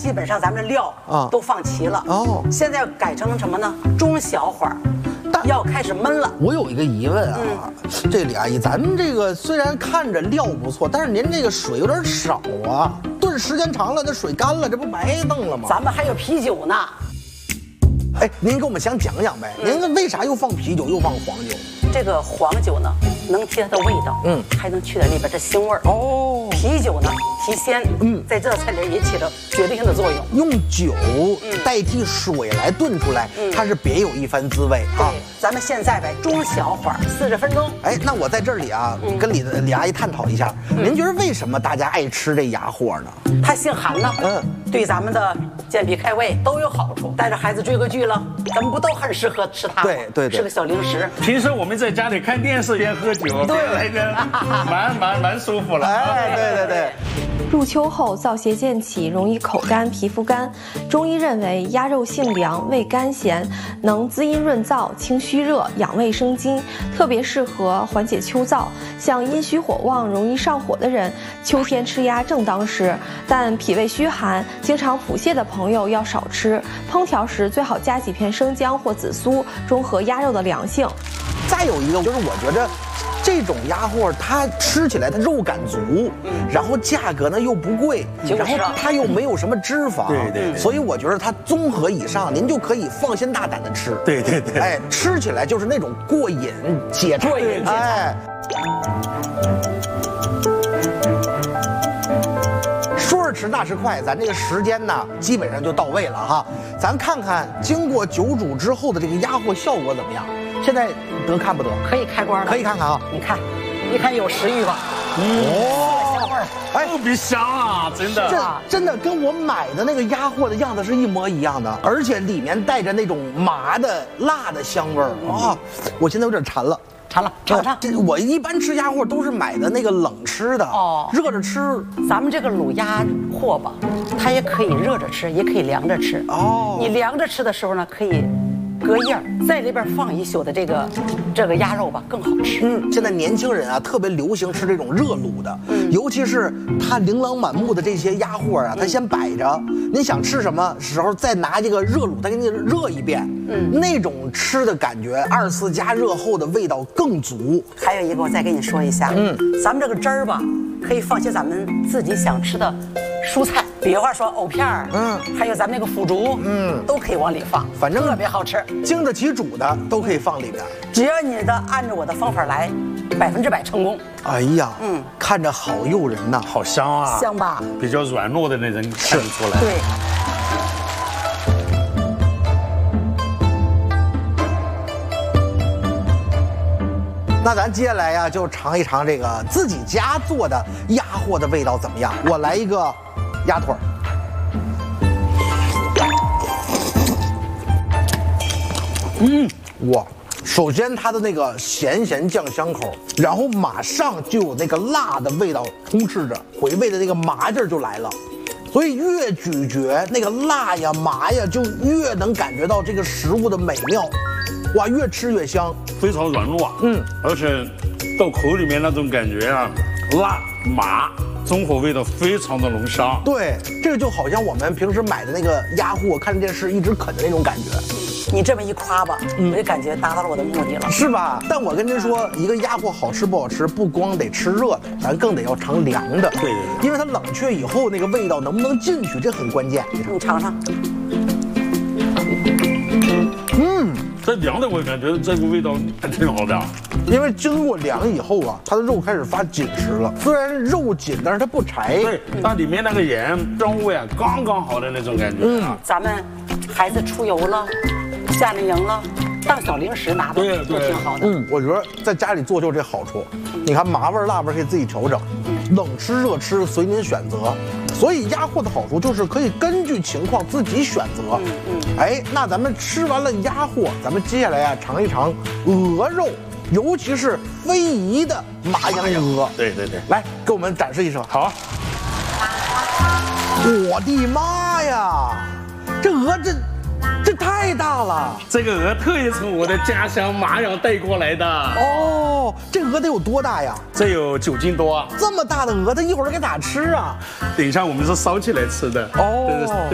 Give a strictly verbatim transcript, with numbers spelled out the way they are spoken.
基本上咱们的料啊都放齐了。 哦现在要改成什么呢？中小火，要开始焖了。 我有一个疑问啊， 嗯、 这李阿姨，咱们这个虽然看着料不错，但是您这个水有点少啊，炖时间长了，这水干了，这不白弄了吗？ 咱们还有啤酒呢。 哎，您给我们详讲讲呗， 嗯、 您为啥又放啤酒又放黄酒？ 这个黄酒呢，能提它的味道， 嗯， 还能去点里边的腥味儿。 哦， 啤酒呢提鲜， 嗯， 在这菜里也起了决定性的作用。 用酒代替水来炖出来， 嗯、 它是别有一番滋味啊。 咱们现在呗，中小火四十分钟。 哎，那我在这里啊，嗯、跟李李阿姨探讨一下，嗯、您觉得为什么大家爱吃这鸭货呢？ 它性寒呢，嗯，对咱们的健脾开胃都有好处。带着孩子追个剧了，咱们不都很适合吃它吗？ 对对对， 是个小零食。 平时我们在家里看电视边喝酒，对来着，蛮蛮蛮舒服了。 哎，对对对。 入秋后燥邪渐起，容易口干、皮肤干。中医认为鸭肉性凉，味甘咸，能滋阴润燥、清虚热、养胃生津，特别适合缓解秋燥。像阴虚火旺、容易上火的人，秋天吃鸭正当时。但脾胃虚寒、经常腹泻的朋友要少吃。烹调时最好加几片生姜或紫苏，中和鸭肉的凉性。 再有一个就是，我觉得这种鸭货它吃起来它肉感足，嗯、然后价格呢又不贵，然后它又没有什么脂肪， 对对对， 所以我觉得它综合以上，您就可以放心大胆的吃。 对对对， 哎，吃起来就是那种过瘾解馋， 过瘾解馋。哎， 说时迟那时快，咱这个时间呢基本上就到位了哈。咱看看经过酒煮之后的这个鸭货效果怎么样？现在得看不得？ 可以开关了， 可以看看啊。 你看，你看有食欲吧？ 哦， 香味儿， 哎，特别香啊，真的。 这真的跟我买的那个鸭货的样子是一模一样的，而且里面带着那种麻的、辣的香味儿啊！我现在有点馋了。 馋了，尝尝。 这我一般吃鸭货都是买的那个冷吃的哦，热着吃。 咱们这个卤鸭货吧，它也可以热着吃，也可以凉着吃哦。你凉着吃的时候呢，可以隔夜在里边放一宿的这个这个鸭肉吧，更好吃。 嗯，现在年轻人啊特别流行吃这种热卤的，嗯，尤其是它琳琅满目的这些鸭货啊，它先摆着，您想吃什么时候再拿这个热卤，它给你热一遍，嗯，那种吃的感觉，二次加热后的味道更足。 还有一个我再跟你说一下，嗯，咱们这个汁儿吧，可以放些咱们自己想吃的蔬菜，比如说藕片儿，嗯，还有咱们那个腐竹，嗯，都可以往里放， 反正特别好吃， 经得起煮的都可以放里边。 只要你的按照我的方法来，百分之百成功。 哎呀，嗯，看着好诱人呐， 好香啊， 香吧？ 比较软糯的那种看得出来。 对。 那咱接下来呀，就尝一尝这个自己家做的鸭货的味道怎么样？我来一个鸭腿儿。嗯，哇，首先它的那个咸咸酱香口，然后马上就有那个辣的味道充斥着，回味的那个麻劲儿就来了。所以越咀嚼那个辣呀麻呀，就越能感觉到这个食物的美妙。哇，越吃越香， 非常软糯，嗯，而且到口里面那种感觉啊，辣麻综合味道非常的浓香。 对，这个就好像我们平时买的那个鸭货，看着电视一直啃的那种感觉。 你这么一夸吧，嗯、我就感觉达到了我的目的了， 是吧？但我跟您说，一个鸭货好吃不好吃，不光得吃热的，咱更得要尝凉的。 对对对， 因为它冷却以后那个味道能不能进去，这很关键。 你尝尝。 嗯，这凉的我感觉这个味道还挺好的， 因为经过凉以后啊，它的肉开始发紧实了。虽然肉紧，但是它不柴。 对，它里面那个盐香味啊，刚刚好的那种感觉。嗯， 咱们孩子出游了，夏令营了，当小零食拿的都挺好的。 嗯，我觉得在家里做就这好处。你看麻味辣味可以自己调整，冷吃热吃随您选择。所以鸭货的好处就是可以根据情况自己选择。嗯嗯。哎，那咱们吃完了鸭货，咱们接下来啊尝一尝鹅肉，尤其是非遗的麻羊鹅。 对对对， 来给我们展示一声。 好。 我的妈呀，这鹅这。这太大了！ 这个鹅特意从我的家乡麻阳带过来的。 哦，这鹅得有多大呀？ 这有九斤多。 这么大的鹅，它一会儿该咋吃啊？ 等一下我们是烧起来吃的。哦。